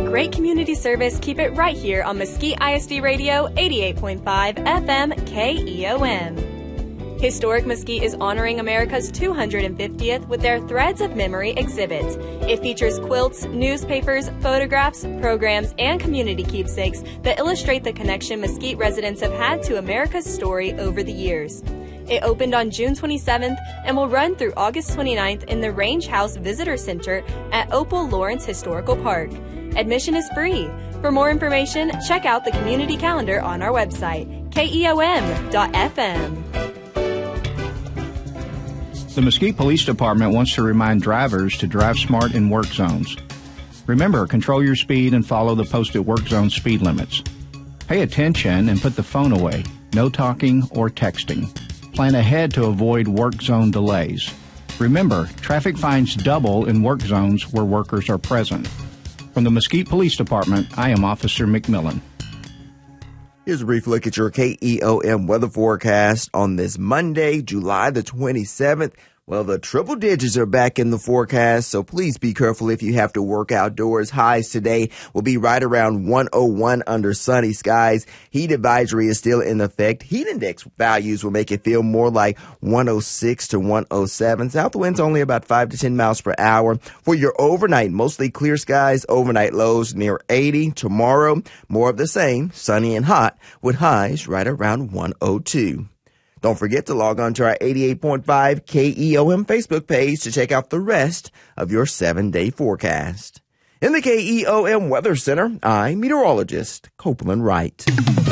great community service, keep it right here on Mesquite ISD Radio 88.5 FM KEOM. Historic Mesquite is honoring America's 250th with their Threads of Memory exhibit. It features quilts, newspapers, photographs, programs, and community keepsakes that illustrate the connection Mesquite residents have had to America's story over the years. It opened on June 27th and will run through August 29th in the Range House Visitor Center at Opal Lawrence Historical Park. Admission is free. For more information, check out the community calendar on our website, keom.fm. The Mesquite Police Department wants to remind drivers to drive smart in work zones. Remember, control your speed and follow the posted work zone speed limits. Pay attention and put the phone away. No talking or texting. Plan ahead to avoid work zone delays. Remember, traffic fines double in work zones where workers are present. From the Mesquite Police Department, I am Officer McMillan. Here's a brief look at your KEOM weather forecast on this Monday, July the 27th. Well, the triple digits are back in the forecast, so please be careful if you have to work outdoors. Highs today will be right around 101 under sunny skies. Heat advisory is still in effect. Heat index values will make it feel more like 106 to 107. South winds only about 5 to 10 miles per hour. For your overnight, mostly clear skies, overnight lows near 80. Tomorrow, more of the same, sunny and hot, with highs right around 102. Don't forget to log on to our 88.5 KEOM Facebook page to check out the rest of your 7-day forecast. In the KEOM Weather Center, I'm meteorologist Copeland Wright.